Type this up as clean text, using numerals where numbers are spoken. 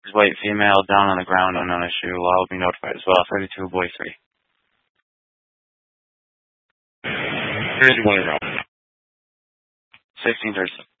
White female down on the ground, unknown issue. Law will be notified as well. 32, boy 3. 31 around. 1637.